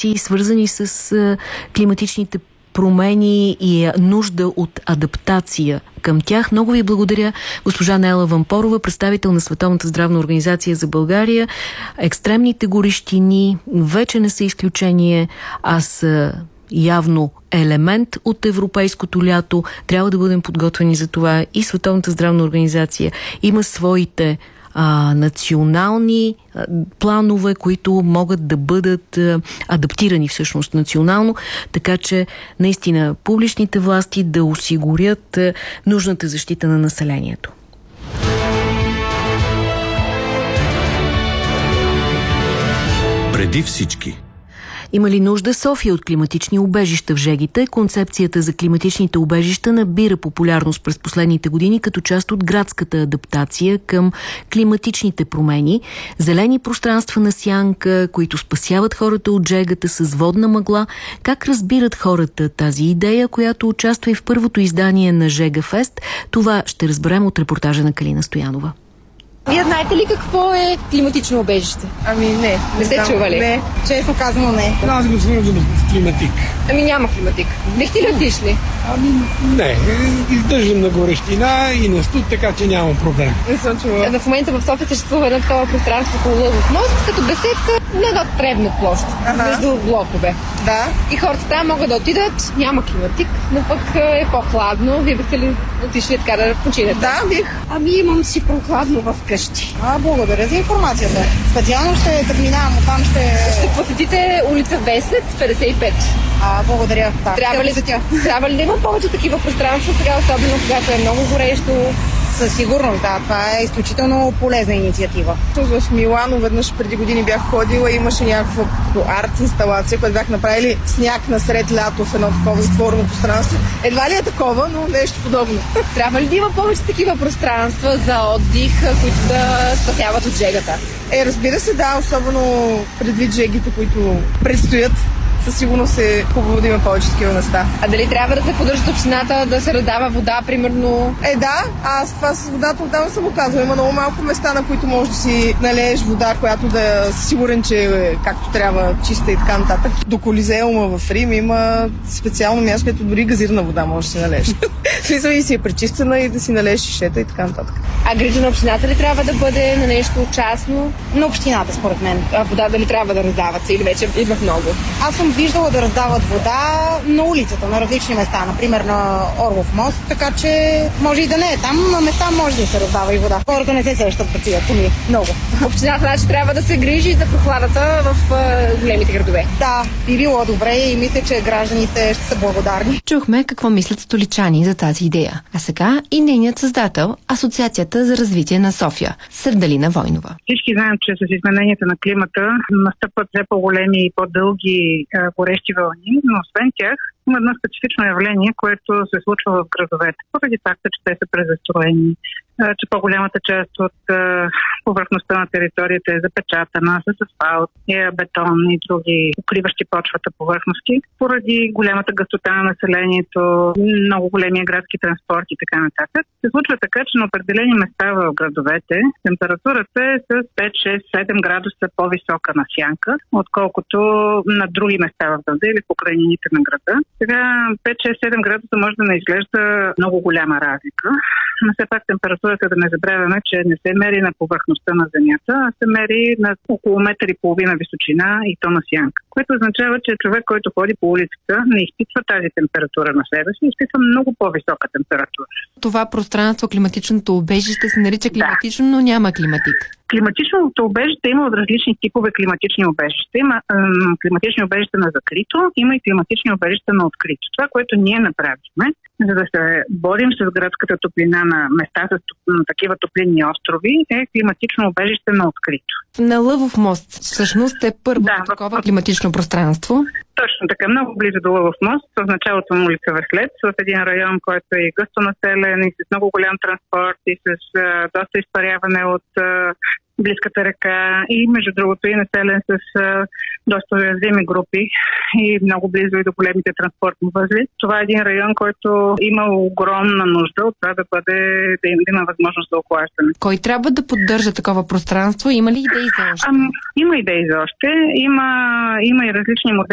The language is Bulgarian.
въпроси, свързани с климатичните промени и нужда от адаптация към тях. Много ви благодаря, госпожа Нела Вампорова, представител на Световната здравна организация за България. Екстремните горещини вече не са изключение, а са явно елемент от европейското лято. Трябва да бъдем подготвени за това. И Световната здравна организация има своите национални планове, които могат да бъдат адаптирани всъщност национално, така че наистина публичните власти да осигурят нужната защита на населението. Преди всички. Има ли нужда София от климатични убежища в Жегите? Концепцията за климатичните убежища набира популярност през последните години като част от градската адаптация към климатичните промени. Зелени пространства на сянка, които спасяват хората от жегата с водна мъгла. Как разбират хората тази идея, която участва и в първото издание на Жега Фест? Това ще разберем от репортажа на Калина Стоянова. Вие знаете ли какво е климатично убежище? Ами не. Не сте чували? Не, честно казано не. Аз го свързвам с климатик. Ами няма климатик. Бихте ли отишли? Ами не, издържам на горещина и на студ, така че нямам проблем. Не съм чувала. В момента в София съществува едно такова пространство около Лъвов мост, като беседка на тревна площ, между блокове. Да. И хората там могат да отидат, няма климатик, но пък е по-хладно. Вие бихте ли отишли така да починете? Да, бих. Ами имам си прохладно в къщи. Благодаря за информацията. Специално ще заминавам, оттам Ще посетите улица Веснец, 55. Благодаря. Да. Трябва ли да има повече такива пространства сега, особено когато е много горещо? Със сигурност, да. Това е изключително полезна инициатива. В Милано веднъж преди години бях ходила и имаше някаква арт инсталация, която бях направили сняг насред лято в едно такова затворено пространство. Едва ли е такова, но нещо подобно. Трябва ли да има повече такива пространства за отдих, които да спасяват от жегата? Разбира се, да, особено предвид жегите, които предстоят. Със сигурност е хубаво да има повече такива места. А дали трябва да се поддържат общината, да се раздава вода, примерно? Да, аз това с водата отдавна съм го казвала. Има много малко места, на които можеш да си налееш вода, която да е сигурен, че е както трябва, чиста и така нататък. До Колизеума в Рим има специално място, където дори газирана вода може да си налееш. Смисъл и си е пречистена и да си налееш шишета и така нататък. А грижа на общината ли трябва да бъде на нещо частно? На общината, според мен. А вода дали трябва да раздават или вече идва много? Аз съм виждала да раздават вода на улицата, на различни места, например на Орлов мост, така че може и да не е там, на места може да се раздава и вода. Хората не се сещат да пият много. Общината значи трябва да се грижи за прохладата в големите градове. Да, би било добре и мисля, че гражданите ще са благодарни. Чухме какво мислят столичани за тази идея. А сега и нейният създател, Асоциацията за развитие на София, Сърдалина Войнова. Всички знаем, че с измененията на климата настъпват все по-големи и по-дълги горещи вълни, но освен тях има едно специфично явление, което се случва в градовете, поради факта, че те са презастроени, че по-голямата част от повърхността на територията е запечатана с асфалт, бетон и други укриващи почвата повърхности, поради голямата гъстота на населението, много големия градски транспорт и така нататък. Се случва така, че на определени места в градовете температурата е с 5-6-7 градуса по-висока на сянка, отколкото на други места в града или по крайнините на града. Сега 5-6-7 градуса може да не изглежда много голяма разлика, но все пак температурата, да не забравяме, че не се мери на повърхността на Земята, а се мери на около 1,5 метра височина и то на сянка. Което означава, че човек, който ходи по улицата, не изпитва тази температура на себе си, изпитва много по-висока температура. Това пространство, климатичното убежище, се нарича климатично, но няма климатик. Климатичното убежище има от различни типове климатични убежища. Има климатични убежища на закрито, има и климатични убежища на открито. Това, което ние направихме, за да се борим с градската топлина на места с такива топлинни острови, е климатично убежище на открито. На Лъвов мост всъщност е първо такова климатично пространство. Точно така, много близо до Лъвов мост, в началото на улица Веслец, в един район, който е гъсто населен и с много голям транспорт и с доста изпаряване от близката река и между другото и населен с доста уязвими групи и много близо и до големите транспортни възли. Това е един район, който има огромна нужда от това да има възможност за охлаждане. Кой трябва да поддържа такова пространство? Има ли идеи за още? Има идеи за още. Има и различни модели